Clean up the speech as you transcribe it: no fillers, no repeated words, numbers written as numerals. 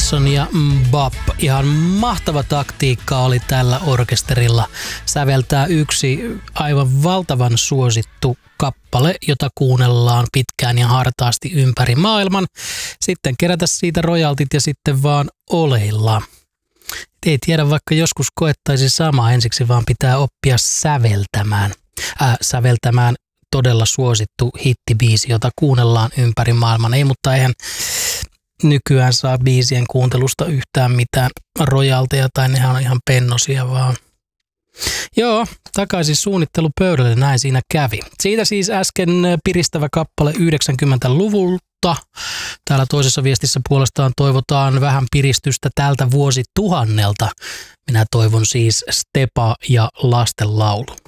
Mason ja Mbap. Ihan mahtava taktiikka oli tällä orkesterilla säveltää yksi aivan valtavan suosittu kappale, jota kuunnellaan pitkään ja hartaasti ympäri maailman. Sitten kerätä siitä royaltit ja sitten vaan oleilla. Ei tiedä, vaikka joskus koettaisi samaa ensiksi, vaan pitää oppia säveltämään todella suosittu hittibiisi, jota kuunnellaan ympäri maailman. Ei, mutta eihän nykyään saa biisien kuuntelusta yhtään mitään rojalteja tai nehän on ihan pennosia vaan. Joo, takaisin suunnittelupöydälle, näin siinä kävi. Siitä siis äsken piristävä kappale 90-luvulta. Täällä toisessa viestissä puolestaan toivotaan vähän piristystä tältä vuosituhannelta. Minä toivon siis Stepa ja lastenlaulu.